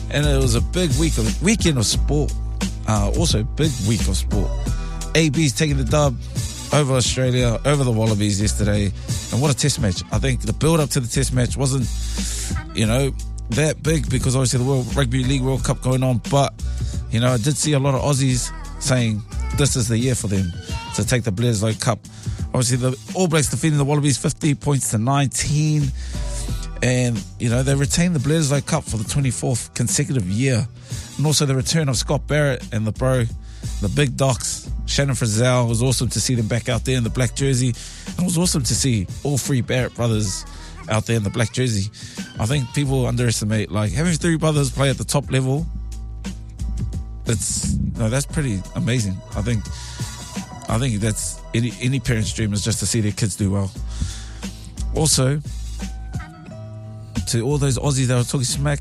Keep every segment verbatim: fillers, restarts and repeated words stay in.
And it was a big week of weekend of sport. Uh, also, big week of sport. A B's taking the dub over Australia, over the Wallabies yesterday. And what a test match. I think the build-up to the test match wasn't, you know, that big because obviously the World Rugby League World Cup going on. But, you know, I did see a lot of Aussies saying this is the year for them to take the Bledisloe Cup. Obviously, the All Blacks defeating the Wallabies fifty points to nineteen. And, you know, they retained the Bledisloe Cup for the twenty-fourth consecutive year. And also the return of Scott Barrett and the bro, the big docs, Shannon Frizzell. It was awesome to see them back out there in the black jersey. And it was awesome to see all three Barrett brothers out there in the black jersey. I think people underestimate, like, having three brothers play at the top level. It's, no, that's pretty amazing. I think I think that's any, any parent's dream is just to see their kids do well. Also, to all those Aussies that were talking smack,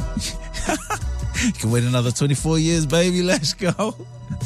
you can wait another twenty-four years, baby. Let's go.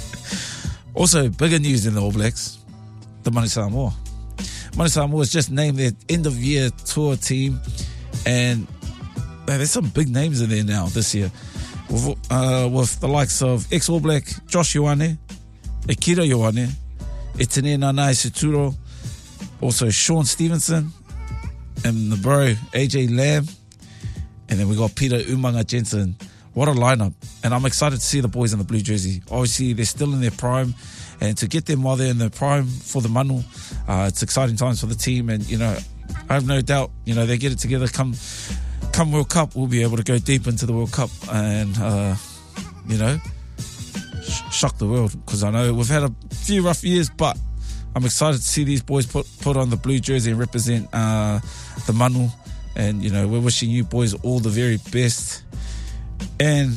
Also, bigger news in the All Blacks, the Manu Samoa. Manu Samoa has just named their end-of-year tour team, and man, there's some big names in there now this year. With, uh, with the likes of ex-All Black Josh Ioane, Akira Ioane, Etene Nanai Seturo, also Sean Stevenson, and the bro A J Lamb, and then we got Peter Umanga Jensen. What a lineup. And I'm excited to see the boys in the blue jersey. Obviously, they're still in their prime, and to get them while they're in their prime for the Manu, uh, it's exciting times for the team. And, you know, I have no doubt, you know, they get it together. Come come World Cup, we'll be able to go deep into the World Cup and, uh, you know, sh- shock the world. Because I know we've had a few rough years, but I'm excited to see these boys put, put on the blue jersey and represent uh, the Manu. And, you know, we're wishing you boys all the very best. And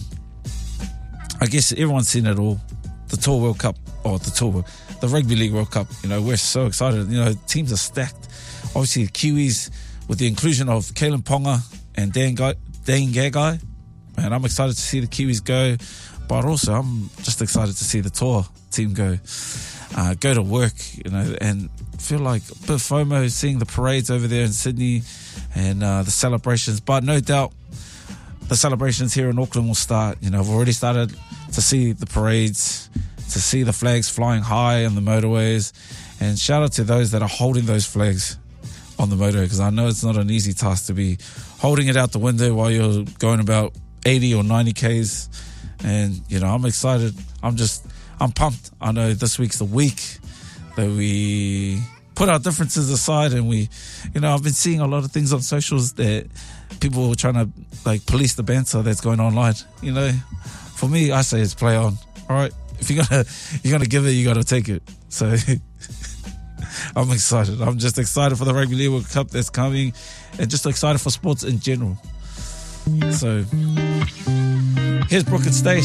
I guess everyone's seen it all. The Tour World Cup, or the Tour, the Rugby League World Cup. You know, we're so excited. You know, teams are stacked. Obviously, the Kiwis, with the inclusion of Kalen Ponga and Dan, Guy, Dan Gagai. Man, I'm excited to see the Kiwis go. But also, I'm just excited to see the Tour team go. Uh, go to work, you know, and feel like a bit of FOMO seeing the parades over there in Sydney and uh, the celebrations. But no doubt, the celebrations here in Auckland will start. You know, I've already started to see the parades, to see the flags flying high on the motorways. And shout out to those that are holding those flags on the motorway, because I know it's not an easy task to be holding it out the window while you're going about eighty or ninety kays. And, you know, I'm excited. I'm just, I'm pumped. I know this week's the week that we put our differences aside, and we, you know, I've been seeing a lot of things on socials that people are trying to, like, police the banter that's going online. You know, for me, I say it's play on. All right, if you're gonna you're gonna give it, you gotta take it. So I'm excited. I'm just excited for the Rugby League World Cup that's coming, and just excited for sports in general. So here's Brook and Stay.